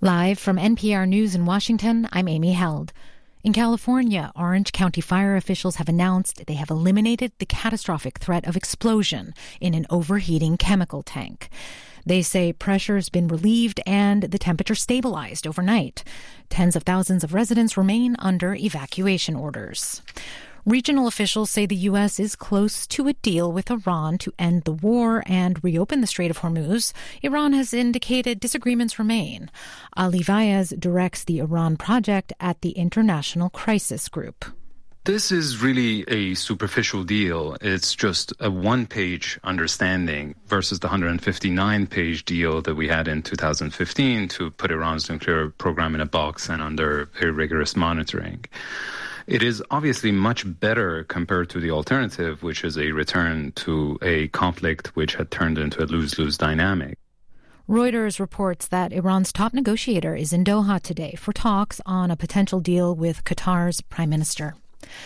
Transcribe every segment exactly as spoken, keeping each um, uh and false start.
Live from N P R News in Washington, I'm Amy Held. In California, Orange County fire officials have announced they have eliminated the catastrophic threat of explosion in an overheating chemical tank. They say pressure's been relieved and the temperature stabilized overnight. Tens of thousands of residents remain under evacuation orders. Regional officials say the U S is close to a deal with Iran to end the war and reopen the Strait of Hormuz. Iran has indicated disagreements remain. Ali Vaez directs the Iran project at the International Crisis Group. This is really a superficial deal. It's just a one-page understanding versus the one hundred fifty-nine page deal that we had in two thousand fifteen to put Iran's nuclear program in a box and under very rigorous monitoring. It is obviously much better compared to the alternative, which is a return to a conflict which had turned into a lose-lose dynamic. Reuters reports that Iran's top negotiator is in Doha today for talks on a potential deal with Qatar's prime minister.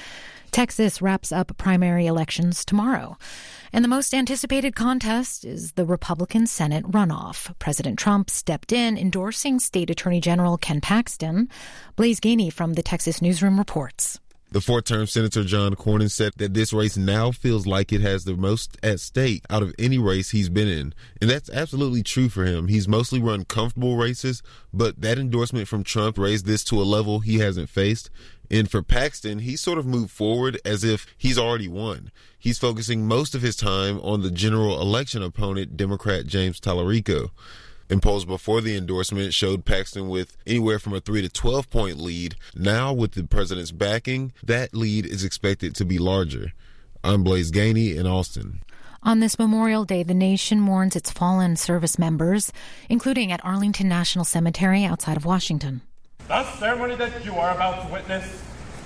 Texas wraps up primary elections tomorrow. And the most anticipated contest is the Republican Senate runoff. President Trump stepped in, endorsing State Attorney General Ken Paxton. Blaise Gainey from the Texas Newsroom reports. The four-term Senator John Cornyn said that this race now feels like it has the most at stake out of any race he's been in. And that's absolutely true for him. He's mostly run comfortable races, but that endorsement from Trump raised this to a level he hasn't faced. And for Paxton, he sort of moved forward as if he's already won. He's focusing most of his time on the general election opponent, Democrat James Tallarico. And polls before the endorsement showed Paxton with anywhere from a three to twelve point lead. Now, with the president's backing, that lead is expected to be larger. I'm Blaise Gainey in Austin. On this Memorial Day, the nation mourns its fallen service members, including at Arlington National Cemetery outside of Washington. The ceremony that you are about to witness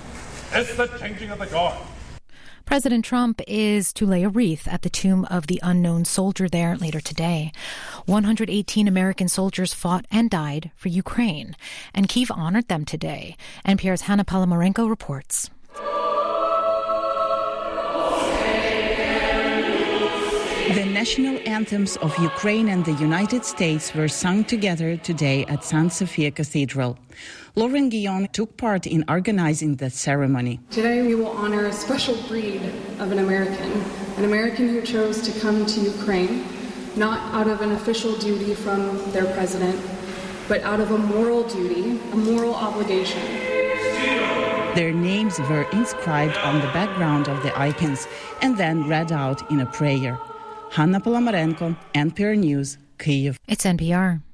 is the changing of the guard. President Trump is to lay a wreath at the tomb of the unknown soldier there later today. one hundred eighteen American soldiers fought and died for Ukraine, and Kyiv honored them today. N P R's Hannah Palamarenko reports. The national anthems of Ukraine and the United States were sung together today at Saint Sophia Cathedral. Lauren Guillon took part in organizing the ceremony. Today we will honor a special breed of an American, an American who chose to come to Ukraine, not out of an official duty from their president, but out of a moral duty, a moral obligation. Their names were inscribed on the background of the icons and then read out in a prayer. Hannah Palamarenko, N P R News, Kyiv. It's N P R.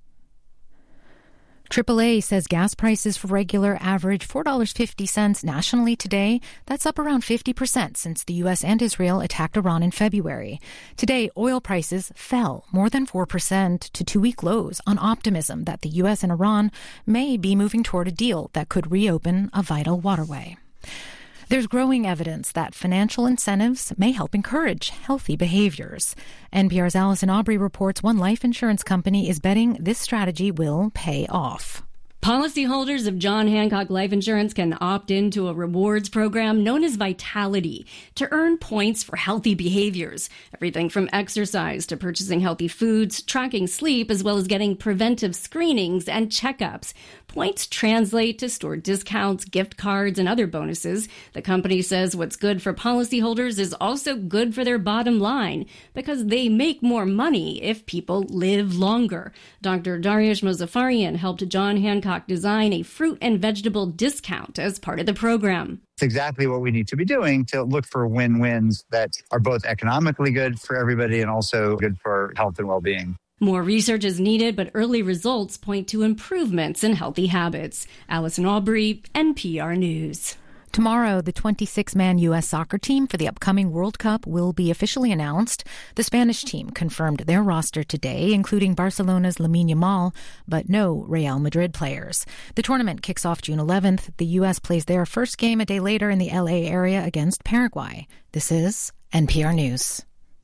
triple A says gas prices for regular average four dollars and fifty cents nationally today. That's up around fifty percent since the U S and Israel attacked Iran in February. Today, oil prices fell more than four percent to two-week lows on optimism that the U S and Iran may be moving toward a deal that could reopen a vital waterway. There's growing evidence that financial incentives may help encourage healthy behaviors. N P R's Allison Aubrey reports one life insurance company is betting this strategy will pay off. Policyholders of John Hancock Life Insurance can opt into a rewards program known as Vitality to earn points for healthy behaviors. Everything from exercise to purchasing healthy foods, tracking sleep, as well as getting preventive screenings and checkups. Points translate to store discounts, gift cards, and other bonuses. The company says what's good for policyholders is also good for their bottom line because they make more money if people live longer. Doctor Dariush Mozaffarian helped John Hancock design a fruit and vegetable discount as part of the program. It's exactly what we need to be doing to look for win-wins that are both economically good for everybody and also good for health and well-being. More research is needed, but early results point to improvements in healthy habits. Allison Aubrey, N P R News. Tomorrow, the twenty-six man U S soccer team for the upcoming World Cup will be officially announced. The Spanish team confirmed their roster today, including Barcelona's Lamine Yamal, but no Real Madrid players. The tournament kicks off June eleventh. The U S plays their first game a day later in the L A area against Paraguay. This is N P R News.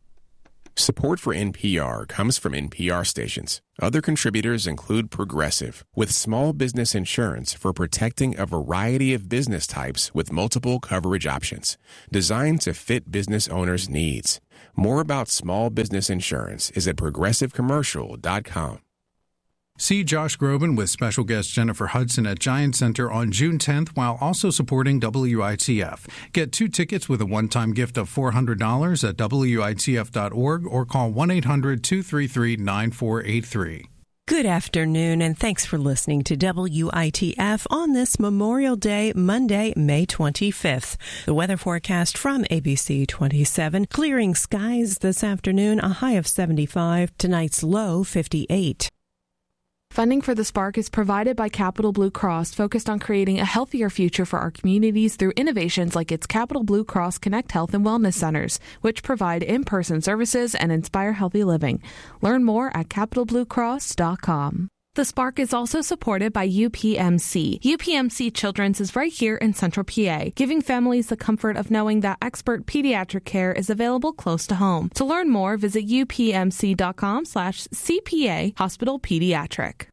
Support for N P R comes from N P R stations. Other contributors include Progressive, with small business insurance for protecting a variety of business types with multiple coverage options, designed to fit business owners' needs. More about small business insurance is at progressive commercial dot com. See Josh Groban with special guest Jennifer Hudson at Giant Center on June tenth while also supporting W I T F. Get two tickets with a one-time gift of four hundred dollars at W I T F dot org or call one eight hundred two three three nine four eight three. Good afternoon, and thanks for listening to W I T F on this Memorial Day, Monday, May twenty-fifth. The weather forecast from A B C twenty-seven. Clearing skies this afternoon, a high of seventy-five. Tonight's low, fifty-eight. Funding for the Spark is provided by Capital Blue Cross, focused on creating a healthier future for our communities through innovations like its Capital Blue Cross Connect Health and Wellness Centers, which provide in-person services and inspire healthy living. Learn more at capital blue cross dot com. The Spark is also supported by U P M C. U P M C Children's is right here in Central P A, giving families the comfort of knowing that expert pediatric care is available close to home. To learn more, visit upmc.com slash CPA Hospital Pediatric.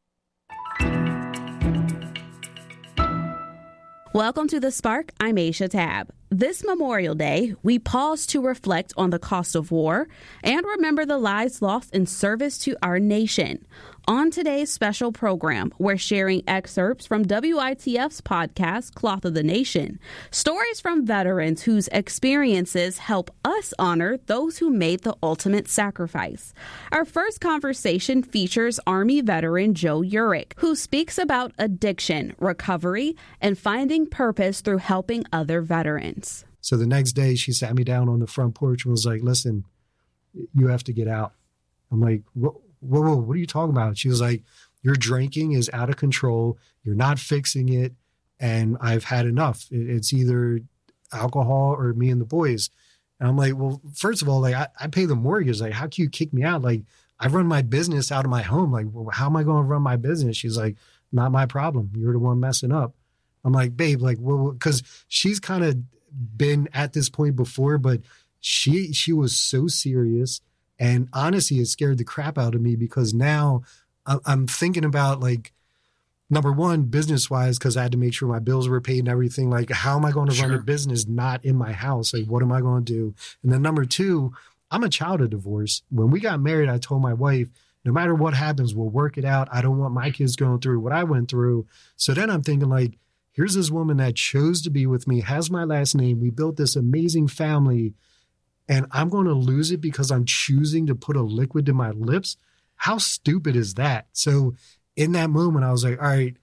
Welcome to The Spark. I'm Aisha Tab. This Memorial Day, we pause to reflect on the cost of war and remember the lives lost in service to our nation. On today's special program, we're sharing excerpts from W I T F's podcast, Cloth of the Nation, stories from veterans whose experiences help us honor those who made the ultimate sacrifice. Our first conversation features Army veteran Joe Urich, who speaks about addiction, recovery, and finding purpose through helping other veterans. So the next day, she sat me down on the front porch and was like, listen, you have to get out. I'm like, what? Whoa, whoa, what are you talking about? She was like, your drinking is out of control. You're not fixing it. And I've had enough. It's either alcohol or me and the boys. And I'm like, well, first of all, like I, I pay the mortgage. Like, how can you kick me out? Like, I run my business out of my home. Like, well, how am I going to run my business? She's like, not my problem. You're the one messing up. I'm like, babe, like, well, because she's kind of been at this point before, but she she was so serious. And honestly, it scared the crap out of me because now I'm thinking about, like, number one, business-wise, because I had to make sure my bills were paid and everything. Like, how am I going to sure. run a business not in my house? Like, what am I going to do? And then number two, I'm a child of divorce. When we got married, I told my wife, no matter what happens, we'll work it out. I don't want my kids going through what I went through. So then I'm thinking, like, here's this woman that chose to be with me, has my last name. We built this amazing family. And I'm going to lose it because I'm choosing to put a liquid to my lips. How stupid is that? So in that moment, I was like, all right,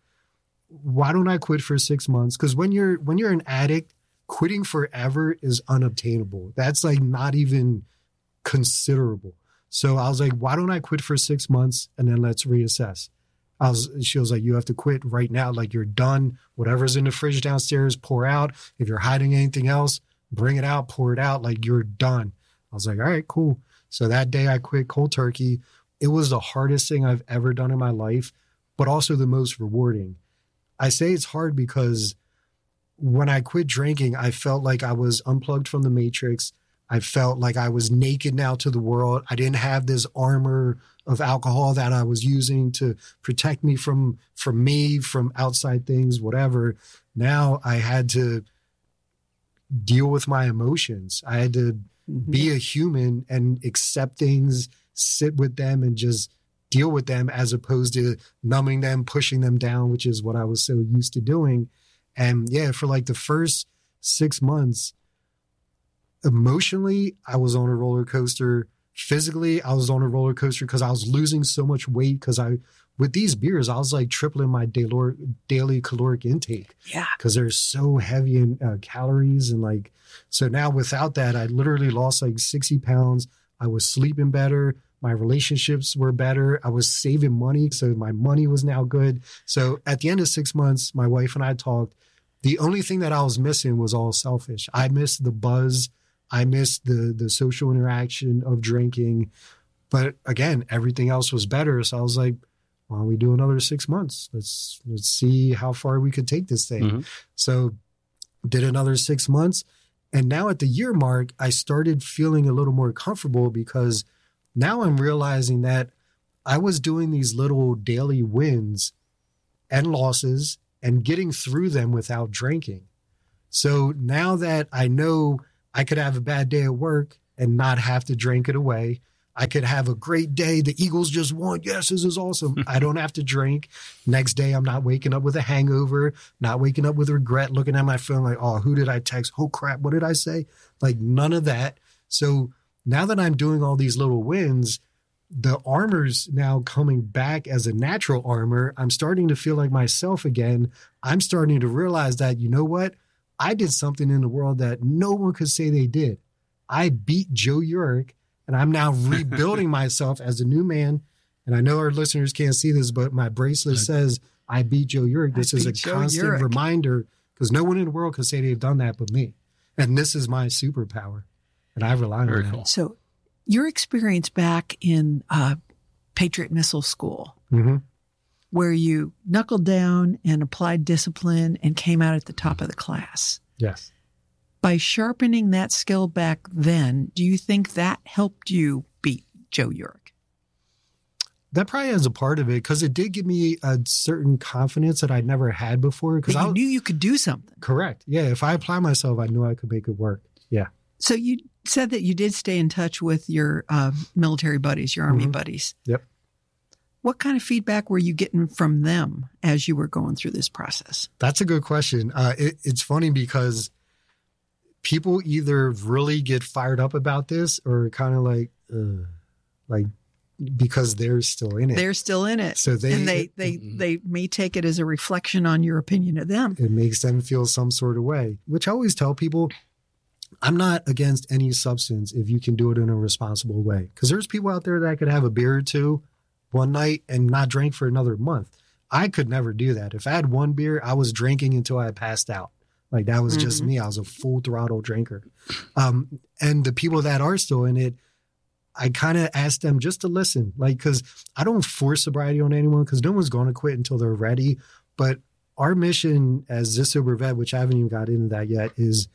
why don't I quit for six months? Because when you're when you're an addict, quitting forever is unobtainable. That's like not even considerable. So I was like, why don't I quit for six months and then let's reassess? I was, she was like, you have to quit right now. Like, you're done. Whatever's in the fridge downstairs, pour out. If you're hiding anything else, bring it out, pour it out, like you're done. I was like, all right, cool. So that day I quit cold turkey. It was the hardest thing I've ever done in my life, but also the most rewarding. I say it's hard because when I quit drinking, I felt like I was unplugged from the matrix. I felt like I was naked now to the world. I didn't have this armor of alcohol that I was using to protect me from, from me, from outside things, whatever. Now I had to deal with my emotions. I had to mm-hmm. be a human and accept things, sit with them and just deal with them as opposed to numbing them, pushing them down, which is what I was so used to doing. And yeah, for like the first six months, emotionally, I was on a roller coaster. Physically, I was on a roller coaster because I was losing so much weight because I with these beers, I was like tripling my daily, daily caloric intake. Yeah. Because they're so heavy in uh, calories. And like, so now without that, I literally lost like sixty pounds. I was sleeping better. My relationships were better. I was saving money. So my money was now good. So at the end of six months, my wife and I talked. The only thing that I was missing was all selfish. I missed the buzz. I missed the the social interaction of drinking. But again, everything else was better. So I was like, why don't we do another six months? Let's let's see how far we could take this thing. Mm-hmm. So did another six months. And now at the year mark, I started feeling a little more comfortable because now I'm realizing that I was doing these little daily wins and losses and getting through them without drinking. So now that I know I could have a bad day at work and not have to drink it away, I could have a great day. The Eagles just won. Yes, this is awesome. I don't have to drink. Next day, I'm not waking up with a hangover, not waking up with regret, looking at my phone like, oh, who did I text? Oh, crap. What did I say? Like none of that. So now that I'm doing all these little wins, the armor's now coming back as a natural armor. I'm starting to feel like myself again. I'm starting to realize that, you know what? I did something in the world that no one could say they did. I beat Joe Yurick, and I'm now rebuilding myself as a new man. And I know our listeners can't see this, but my bracelet says I beat Joe Yurick. This is a Joe constant Yurick. reminder because no one in the world could say they've done that but me. And this is my superpower. And I rely Very on that. cool. So your experience back in uh, Patriot Missile School, Mm-hmm. where you knuckled down and applied discipline and came out at the top of the class. Yes. By sharpening that skill back then, do you think that helped you beat Joe Yurick? That probably has a part of it because it did give me a certain confidence that I'd never had before. Because But I you knew you could do something. correct. Yeah. If I apply myself, I knew I could make it work. Yeah. So you said that you did stay in touch with your uh, military buddies, your Army Mhm. buddies. Yep. What kind of feedback were you getting from them as you were going through this process? That's a good question. Uh, it, it's funny because people either really get fired up about this or kind of like, uh, like because they're still in it. They're still in it. So they- and they, they, they may take it as a reflection on your opinion of them. It makes them feel some sort of way, which I always tell people, I'm not against any substance if you can do it in a responsible way. Because there's people out there that could have a beer or two one night and not drink for another month. I could never do that. If I had one beer, I was drinking until I passed out. Like that was just Mhm. me. I was a full throttle drinker. Um, and the people that are still in it, I kind of ask them just to listen. Like, because I don't force sobriety on anyone because no one's going to quit until they're ready. But our mission as This Sober Vet, which I haven't even got into that yet, is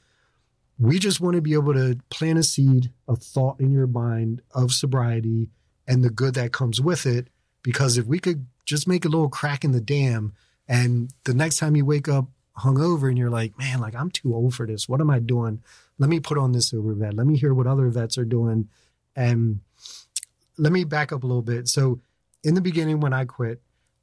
we just want to be able to plant a seed of thought in your mind of sobriety and the good that comes with it. Because if we could just make a little crack in the dam and the next time you wake up hungover and you're like, man, like I'm too old for this. What am I doing? Let me put on This Sober Vet. Let me hear what other vets are doing. And let me back up a little bit. So in the beginning, when I quit,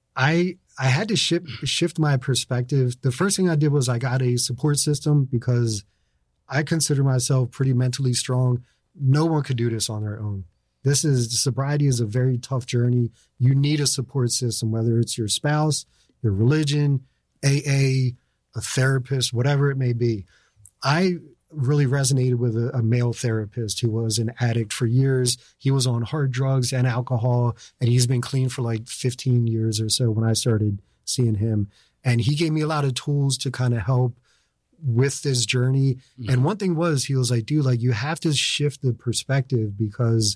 I I had to shift, shift my perspective. The first thing I did was I got a support system because I consider myself pretty mentally strong. No one could do this on their own. This is sobriety is a very tough journey. You need a support system, whether it's your spouse, your religion, A A, a therapist, whatever it may be. I really resonated with a, a male therapist who was an addict for years. He was on hard drugs and alcohol, and he's been clean for like fifteen years or so when I started seeing him. And he gave me a lot of tools to kind of help with this journey. Mm-hmm. And one thing was, he was like, dude, like you have to shift the perspective because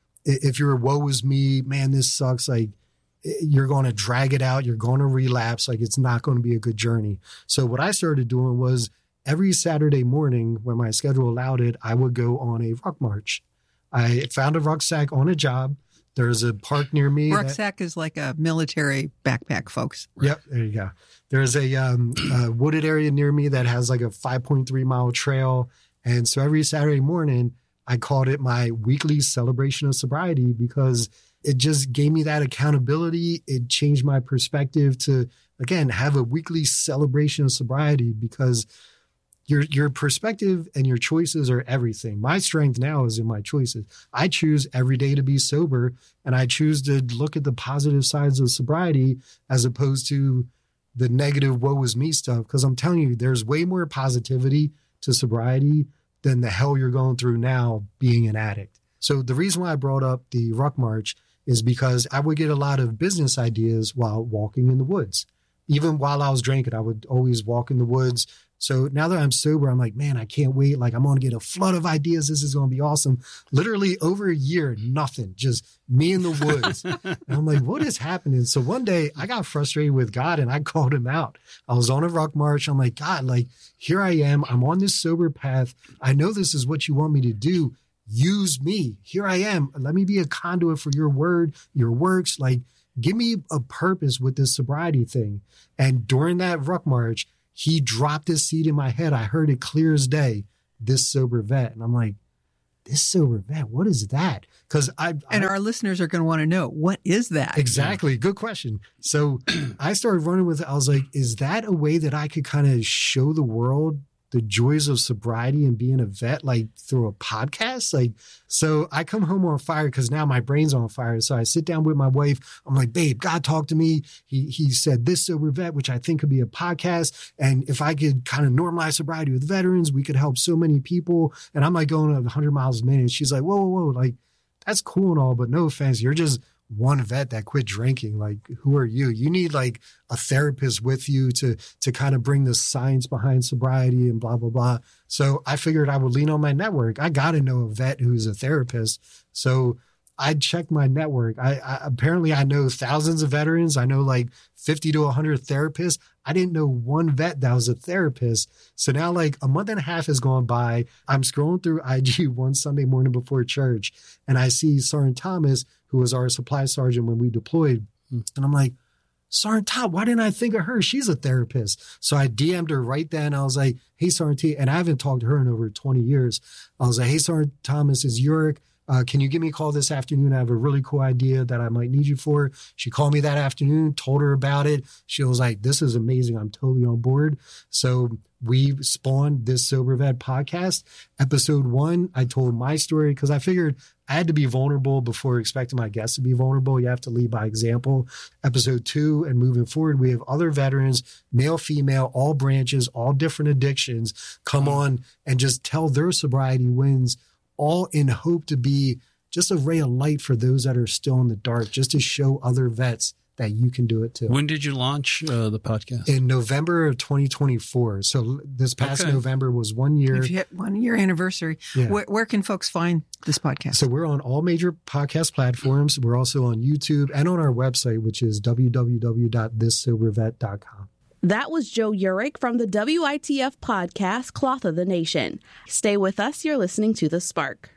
if you're woe is me, man, this sucks. Like you're going to drag it out. You're going to relapse. Like it's not going to be a good journey. So what I started doing was every Saturday morning when my schedule allowed it, I would go on a ruck march. I found a rucksack on a job. There's a park near me. Rucksack that, is like a military backpack, folks. Yep. There you go. There's a, um, a wooded area near me that has like a five point three mile trail. And so every Saturday morning, I called it my weekly celebration of sobriety because it just gave me that accountability. It changed my perspective to, again, have a weekly celebration of sobriety because your your perspective and your choices are everything. My strength now is in my choices. I choose every day to be sober, and I choose to look at the positive sides of sobriety as opposed to the negative woe is me stuff. Because I'm telling you, there's way more positivity to sobriety than the hell you're going through now being an addict. So the reason why I brought up the Ruck March is because I would get a lot of business ideas while walking in the woods. Even while I was drinking, I would always walk in the woods. So now that I'm sober, I'm like, man, I can't wait. Like I'm going to get a flood of ideas. This is going to be awesome. Literally over a year, nothing, just me in the woods. And I'm like, what is happening? So one day I got frustrated with God and I called him out. I was on a ruck march. I'm like, God, like here I am. I'm on this sober path. I know this is what you want me to do. Use me. Here I am. Let me be a conduit for your word, your works. Like give me a purpose with this sobriety thing. And during that ruck march, he dropped this seed in my head. I heard it clear as day, This Sober Vet. And I'm like, this sober vet, what is that? Because I and I, our listeners are going to want to know, what is that? Exactly. Good question. So I started running with it. I was like, is that a way that I could kind of show the world the joys of sobriety and being a vet, like through a podcast? Like, so I come home on fire because now my brain's on fire. So I sit down with my wife. I'm like, babe, God talked to me. He he said this sober vet, which I think could be a podcast. And if I could kind of normalize sobriety with veterans, we could help so many people. And I'm like going at one hundred miles a minute. She's like, whoa, whoa, whoa. Like, that's cool and all, but no offense. You're just one vet that quit drinking. Like, who are you? You need like a therapist with you to to kind of bring the science behind sobriety and blah, blah, blah. So I figured I would lean on my network. I got to know a vet who's a therapist. So I checked my network. I, I apparently I know thousands of veterans. I know like fifty to one hundred therapists. I didn't know one vet that was a therapist. So now like a month and a half has gone by. I'm scrolling through I G one Sunday morning before church, and I see Sergeant Thomas, who was our supply sergeant when we deployed. And I'm like, Sergeant Tom, why didn't I think of her? She's a therapist. So I D M'd her right then. I was like, hey, Sergeant T, and I haven't talked to her in over twenty years. I was like, hey, Sergeant Thomas, is Uric. Uh, can you give me a call this afternoon? I have a really cool idea that I might need you for. She called me that afternoon, told her about it. She was like, this is amazing. I'm totally on board. So we spawned this Sober Vet podcast. Episode one, I told my story because I figured I had to be vulnerable before expecting my guests to be vulnerable. You have to lead by example. Episode two and moving forward, we have other veterans, male, female, all branches, all different addictions, come on and just tell their sobriety wins, all in hope to be just a ray of light for those that are still in the dark, just to show other vets that you can do it too. When did you launch uh, the podcast? In November of twenty twenty-four. So this past okay. November was one year. If you hit one year anniversary, yeah. where, where can folks find this podcast? So we're on all major podcast platforms. We're also on YouTube and on our website, which is w w w dot this sober vet dot com. That was Joe Uric from the W I T F podcast, Cloth of the Nation. Stay with us. You're listening to The Spark.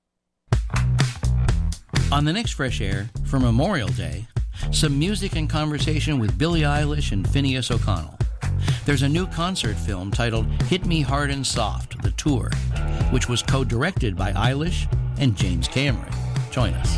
On the next Fresh Air, for Memorial Day, some music and conversation with Billie Eilish and Phineas O'Connell. There's a new concert film titled Hit Me Hard and Soft, The Tour, which was co-directed by Eilish and James Cameron. Join us.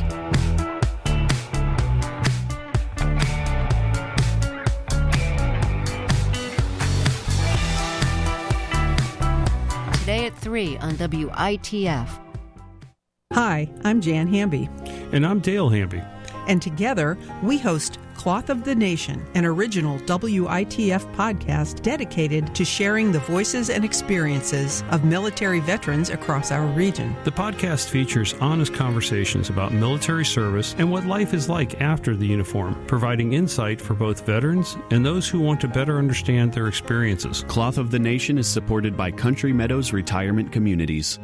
Today at three on W I T F. Hi, I'm Jan Hamby. And I'm Dale Hamby. And together, we host Cloth of the Nation, an original W I T F podcast dedicated to sharing the voices and experiences of military veterans across our region. The podcast features honest conversations about military service and what life is like after the uniform, providing insight for both veterans and those who want to better understand their experiences. Cloth of the Nation is supported by Country Meadows Retirement Communities.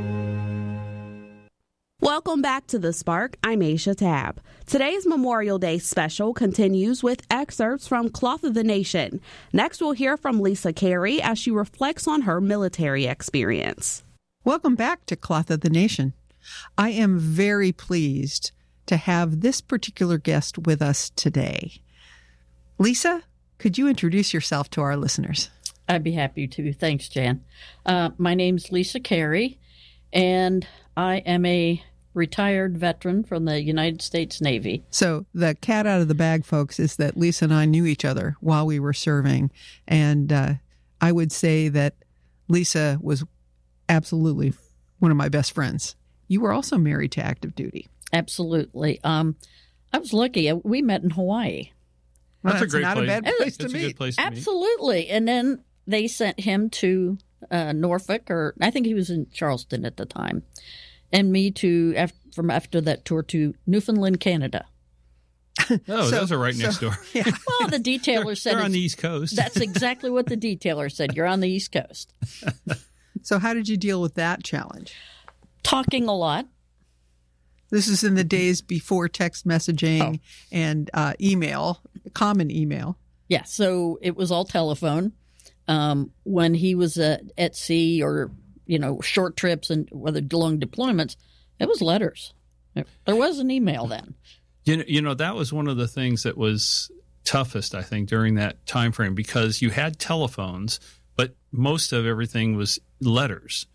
Welcome back to The Spark. I'm Aisha Tab. Today's Memorial Day special continues with excerpts from Cloth of the Nation. Next, we'll hear from Lisa Carey as she reflects on her military experience. Welcome back to Cloth of the Nation. I am very pleased to have this particular guest with us today. Lisa, could you introduce yourself to our listeners? I'd be happy to. Thanks, Jan. Uh, my name's Lisa Carey, and I am a retired veteran from the United States Navy. So the cat out of the bag, folks, is that Lisa and I knew each other while we were serving. And uh, I would say that Lisa was absolutely one of my best friends. You were also married to active duty. Absolutely. Um, I was lucky. We met in Hawaii. Well, that's, that's a great not place. a bad place that's to meet. A good place to Absolutely. Meet. And then they sent him to uh, Norfolk, or I think he was in Charleston at the time. And me to after, from after that tour to Newfoundland, Canada. Oh, so, those are right so, next door. Yeah. Well, the detailer they're, said they're on the East Coast. That's exactly what the detailer said. You're on the East Coast. So, how did you deal with that challenge? Talking a lot. This is in the days before text messaging oh. and uh, email, common email. Yeah, so it was all telephone. Um, when he was at, at sea or you know, short trips and whether long deployments, it was letters. There was an email then. You know, you know, that was one of the things that was toughest, I think, during that time frame because you had telephones, but most of everything was letters.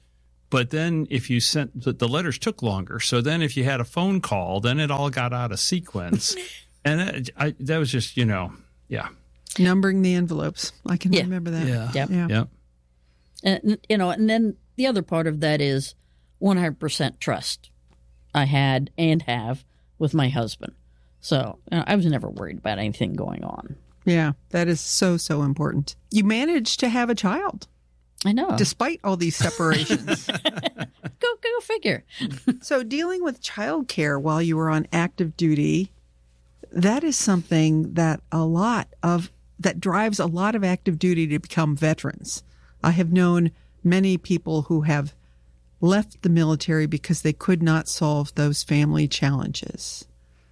But then if you sent the, the letters took longer. So then if you had a phone call, then it all got out of sequence. and it, I, that was just, you know, yeah. Numbering the envelopes. I can Yeah. remember that. Yeah. Yep. Yeah. Yeah. And, you know, and then the other part of that is one hundred percent trust I had and have with my husband. So you know, I was never worried about anything going on. Yeah, that is so, so important. You managed to have a child. I know. Despite all these separations. Go, go figure. So dealing with childcare while you were on active duty, that is something that a lot of, that drives a lot of active duty to become veterans. I have known many people who have left the military because they could not solve those family challenges.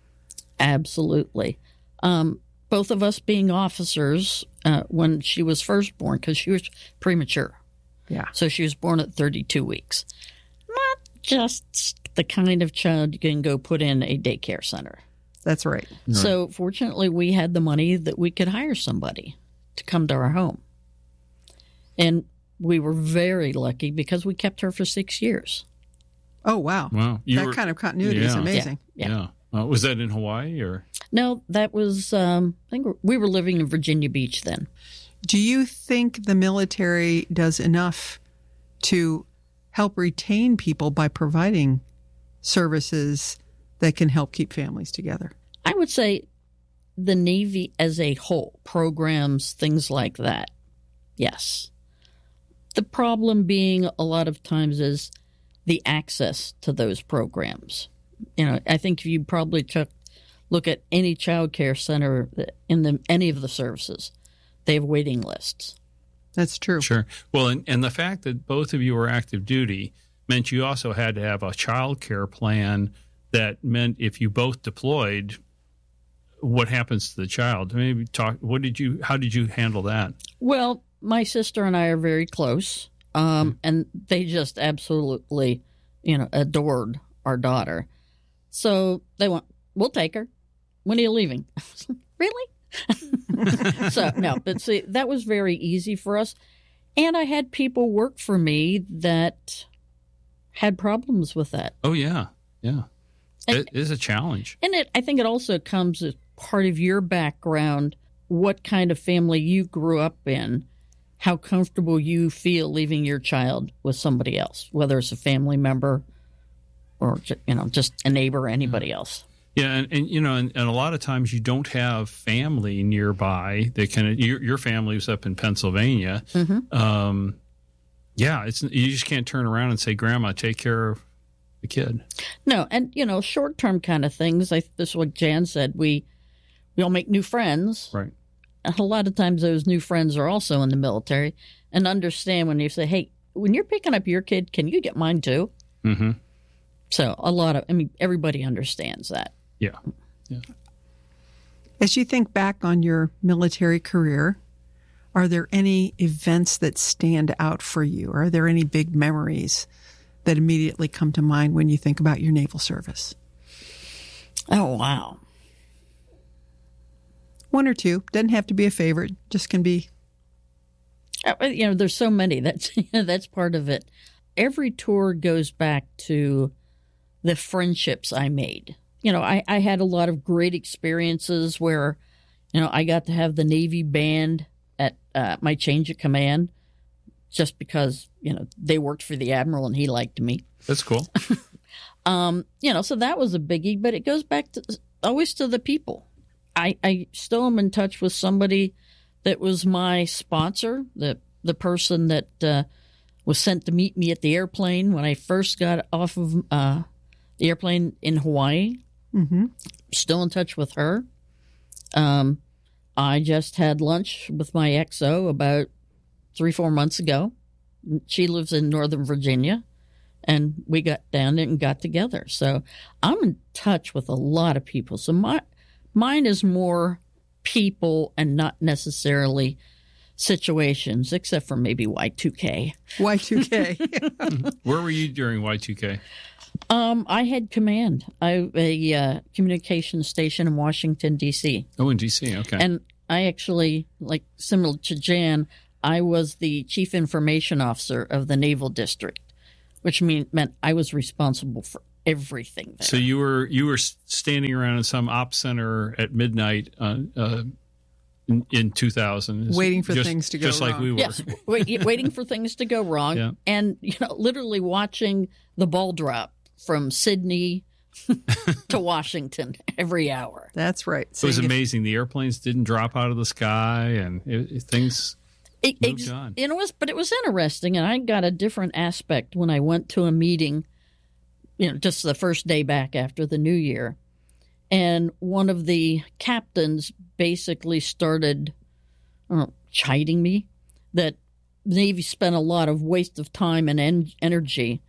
Absolutely. Um, both of us being officers uh, when she was first born, because she was premature. Yeah. So she was born at thirty-two weeks. Not just the kind of child you can go put in a daycare center. That's right. So fortunately, we had the money that we could hire somebody to come to our home. And we were very lucky because we kept her for six years. Oh, wow. Wow. You that were- kind of continuity is Yeah. amazing. Yeah. Yeah. Uh, was that in Hawaii or? No, that was, um, I think we were living in Virginia Beach then. Do you think the military does enough to help retain people by providing services that can help keep families together? I would say the Navy as a whole, programs, things like that. Yes. The problem being a lot of times is the access to those programs. You know, I think if you probably took look at any child care center in the, any of the services, they have waiting lists. That's true. Sure. Well, and, and the fact that both of you were active duty meant you also had to have a child care plan that meant if you both deployed, what happens to the child? Maybe talk, what did you, how did you handle that? Well, my sister and I are very close, um, and they just absolutely, you know, adored our daughter. So they went, we'll take her. When are you leaving? Really? So, no, but see, that was very easy for us. And I had people work for me that had problems with that. Oh, yeah. Yeah. And- It is a challenge. And it, I think it also comes as part of your background, what kind of family you grew up in, how comfortable you feel leaving your child with somebody else, whether it's a family member or, ju- you know, just a neighbor or anybody else. Yeah, and, and you know, and, and a lot of times you don't have family nearby. They can. Your, your family was up in Pennsylvania. Mm-hmm. Um, yeah, it's you just can't turn around and say, "Grandma, take care of the kid." No, and, you know, short-term kind of things. I, this is what Jan said. We, we all make new friends. Right. And a lot of times those new friends are also in the military and understand when you say, hey, when you're picking up your kid, can you get mine too? Mm-hmm. So a lot of, I mean, everybody understands that. Yeah. Yeah. As you think back on your military career, are there any events that stand out for you? Are there any big memories that immediately come to mind when you think about your naval service? Oh, wow. One or two. Doesn't have to be a favorite. Just can be. Uh, You know, there's so many. That's that's part of it. Every tour goes back to the friendships I made. You know, I, I had a lot of great experiences where, you know, I got to have the Navy band at uh, my change of command just because, you know, they worked for the Admiral and he liked me. That's cool. Um, you know, so that was a biggie, but it goes back to always to the people. I, I still am in touch with somebody that was my sponsor, the the person that uh, was sent to meet me at the airplane when I first got off of uh, the airplane in Hawaii. Mm-hmm. Still in touch with her. Um, I just had lunch with my X O about three, four months ago. She lives in Northern Virginia, and we got down and got together. So I'm in touch with a lot of people. So my mine is more people and not necessarily situations, except for maybe Y two K. Y two K. Where were you during Y two K? Um, I had command. I a uh, communication station in Washington, D C. Oh, in D C. Okay. And I actually, like similar to Jan, I was the chief information officer of the Naval District, which mean, meant I was responsible for everything there. So you were you were standing around in some op center at midnight uh, uh, in, in two thousand, waiting for just, things to go just wrong. like we were. Yes, wait, waiting for things to go wrong, Yeah. and you know, literally watching the ball drop from Sydney to Washington every hour. That's right. It was amazing. The airplanes didn't drop out of the sky, and it, it, things It, moved ex- on. It was, but it was interesting, and I got a different aspect when I went to a meeting. You know, just the first day back after the New Year, and one of the captains basically started uh, chiding me that the Navy spent a lot of waste of time and en- energy.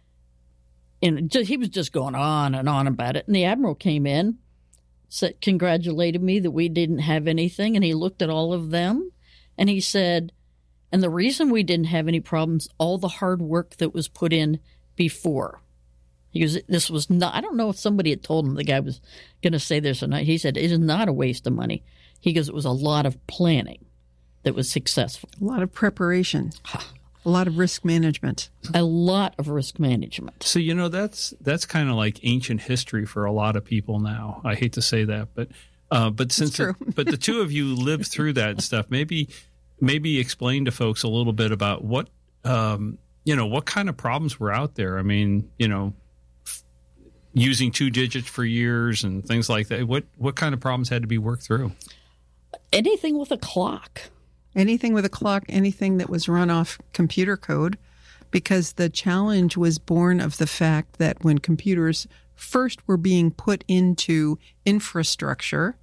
And just, he was just going on and on about it. And the admiral came in, said, congratulated me that we didn't have anything. And he looked at all of them and he said, and the reason we didn't have any problems, all the hard work that was put in before. He goes, this was not, I don't know if somebody had told him the guy was going to say this or not. He said, it is not a waste of money. He goes, it was a lot of planning that was successful. A lot of preparation. A lot of risk management. A lot of risk management. So, you know, that's that's kind of like ancient history for a lot of people now. I hate to say that, but uh, but since true. the, but the two of you lived through that stuff, maybe maybe explain to folks a little bit about what um, you know, what kind of problems were out there. I mean, you know, f- using two digits for years and things like that. What what kind of problems had to be worked through? Anything with a clock. Anything with a clock, anything that was run off computer code, because the challenge was born of the fact that when computers first were being put into infrastructure,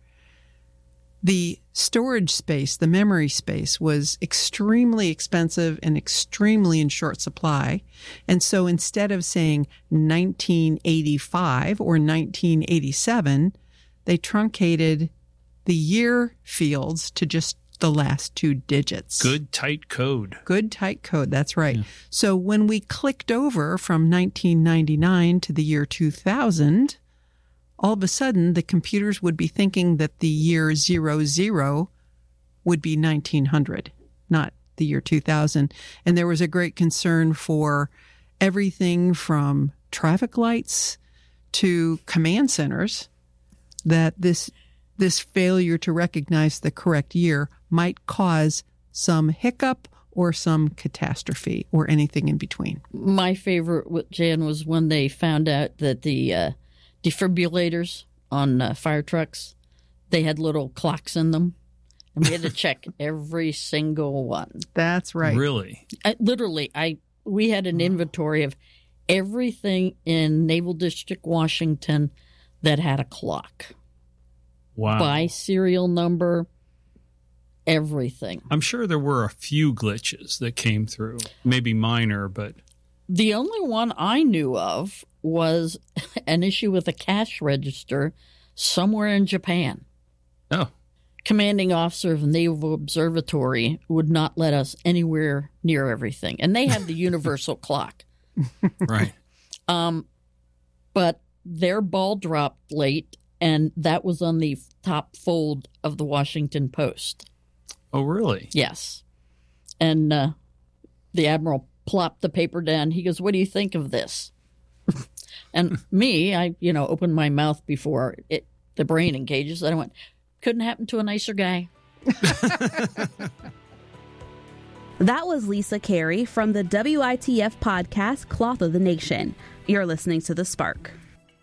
the storage space, the memory space, was extremely expensive and extremely in short supply. And so instead of saying nineteen eighty-five or nineteen eighty-seven, they truncated the year fields to just the last two digits. Good, tight code. Good, tight code. That's right. Yeah. So when we clicked over from nineteen ninety-nine to the year two thousand, all of a sudden the computers would be thinking that the year zero zero would be nineteen hundred, not the year two thousand. And there was a great concern for everything from traffic lights to command centers that this this failure to recognize the correct year might cause some hiccup or some catastrophe or anything in between. My favorite, Jan, was when they found out that the uh, defibrillators on uh, fire trucks, they had little clocks in them, and we had to check every single one. That's right. Really? I, literally, I we had an inventory of everything in Naval District, Washington that had a clock. Wow. By serial number, everything. I'm sure there were a few glitches that came through, maybe minor, but... The only one I knew of was an issue with a cash register somewhere in Japan. Oh. Commanding officer of the Naval Observatory would not let us anywhere near everything. And they have the universal clock. Right. Um, but their ball dropped late, and that was on the top fold of the Washington Post. Oh, really? Yes. And uh, the admiral plopped the paper down. He goes, what do you think of this? And me, I, you know, opened my mouth before it, the brain engages. And I went, couldn't happen to a nicer guy. That was Lisa Carey from the W I T F podcast, Cloth of the Nation. You're listening to The Spark.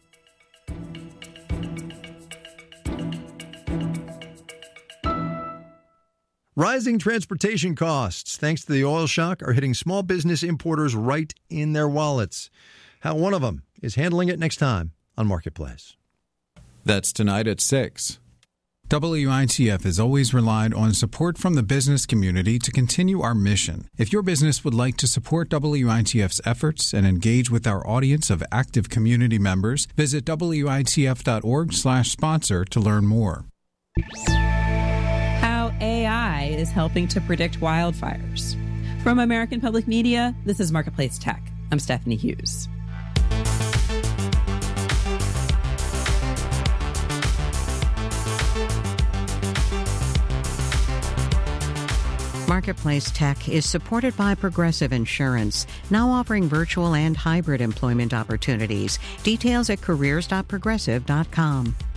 Rising transportation costs, thanks to the oil shock, are hitting small business importers right in their wallets. How one of them is handling it next time on Marketplace. That's tonight at six. W I T F has always relied on support from the business community to continue our mission. If your business would like to support W I T F's efforts and engage with our audience of active community members, visit W I T F dot org slash sponsor to learn more. How A I is helping to predict wildfires. From American Public Media, this is Marketplace Tech. I'm Stephanie Hughes. Marketplace Tech is supported by Progressive Insurance, now offering virtual and hybrid employment opportunities. Details at careers dot progressive dot com.